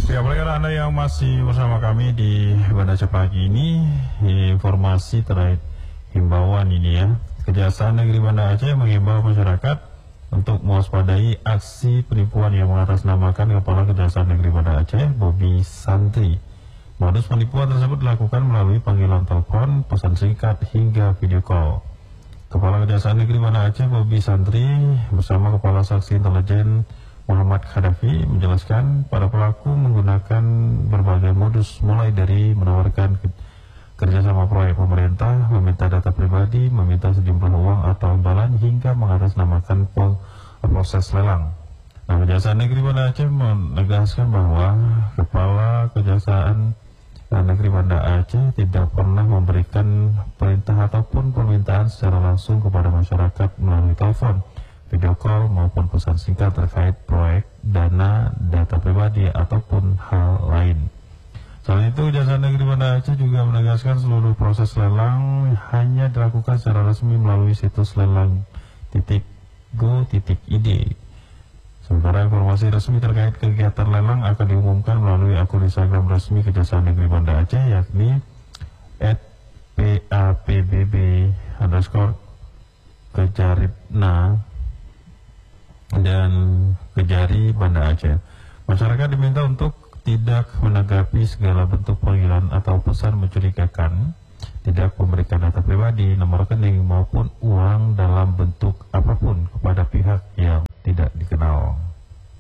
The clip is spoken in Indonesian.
Ya, bagi Anda yang masih bersama kami di Banda Aceh Pagi ini, informasi terkait himbauan ini ya. Kejaksaan Negeri Banda Aceh menghimbau masyarakat untuk mewaspadai aksi penipuan yang mengatasnamakan Kepala Kejaksaan Negeri Banda Aceh, Bobi Santri. Modus penipuan tersebut dilakukan melalui panggilan telepon, pesan singkat, hingga video call. Kepala Kejaksaan Negeri Banda Aceh, Bobi Santri, bersama Kepala Saksi Intelijen Muhammad Khadafi menjelaskan para pelaku menggunakan berbagai modus, mulai dari menawarkan kerjasama proyek pemerintah, meminta data pribadi, meminta sejumlah uang atau imbalan, hingga mengatasnamakan proses lelang. Nah, Kejaksaan Negeri Banda Aceh menegaskan bahwa Kepala Kejaksaan Negeri Banda Aceh tidak pernah memberikan perintah ataupun permintaan secara langsung kepada masyarakat melalui telepon, video call maupun pesan singkat terkait proyek, dana, data pribadi ataupun hal lain. Selain itu, Kejaksaan Negeri Banda Aceh juga menegaskan seluruh proses lelang hanya dilakukan secara resmi melalui situs lelang.go.id. Sementara informasi resmi terkait kegiatan lelang akan diumumkan melalui akun Instagram resmi Kejaksaan Negeri Banda Aceh, yakni @PAPBB_Kejaribna dan Kejari Banda Aceh. Masyarakat diminta untuk tidak menanggapi segala bentuk panggilan atau pesan mencurigakan, tidak memberikan data pribadi, nomor rekening maupun uang dalam bentuk apapun kepada pihak yang tidak dikenal.